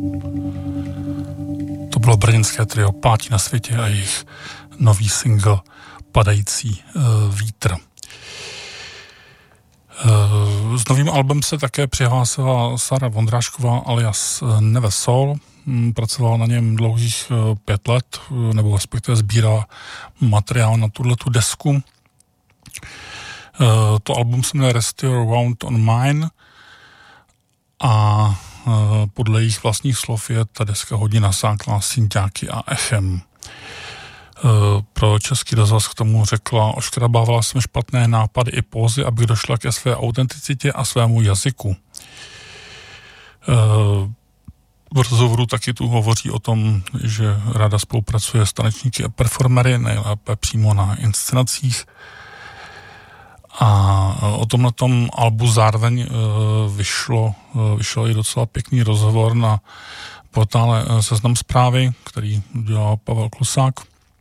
To bylo brněnské trio Pátí na světě a jejich nový single Padající vítr. S novým albem se také přihlásila Sára Vondrášková alias Neve Soul. Pracovala na něm dlouhých 5 let, nebo respektive sbírala materiál na tuhletu desku. To album se jmenuje Rest Your Wound on Mine a podle jejich vlastních slov je ta deska hodně nasáklá synťáky a echem. Pro Český rozhlas k tomu řekla: oškrabávala jsem špatné nápady i pózy, abych došla ke své autenticitě a svému jazyku. V rozhovoru taky tu hovoří o tom, že ráda spolupracuje s tanečníky a performery, nejlépe přímo na inscenacích. A o tomhletom albu zároveň vyšel i docela pěkný rozhovor na portále Seznam Zprávy, který dělal Pavel Klusák.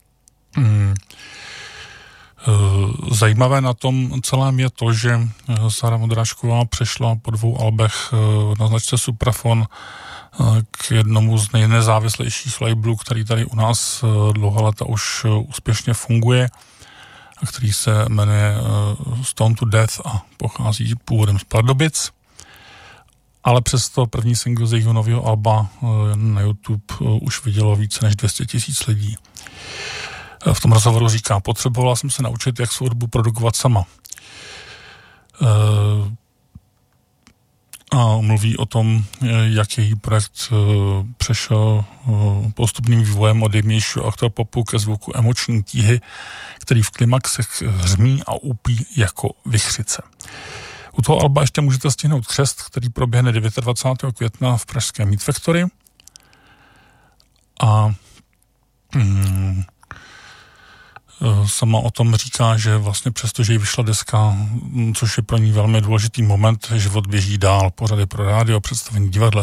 Zajímavé na tom celém je to, že Sára Vondrášková přešla po 2 albech na značce Suprafon k jednomu z nejnezávislejších labelů, který tady u nás dlouhá léta už úspěšně funguje a který se jmenuje Stone to Death a pochází původem z Pardubic. Ale přesto první single z jejího nového alba na YouTube už vidělo více než 200 000 lidí. V tom rozhovoru říká: potřebovala jsem se naučit, jak svou hudbu produkovat sama. A mluví o tom, jak její projekt přešel postupným vývojem od jemnějšího aktorpopu ke zvuku emoční tíhy, který v klimaxech hřmí a úpí jako vichřice. U toho alba ještě můžete stihnout křest, který proběhne 29. května v pražské Meat Factory. A sama o tom říká, že vlastně přesto, že jí vyšla deska, což je pro ní velmi důležitý moment, život běží dál, pořady pro rádio, představení divadle,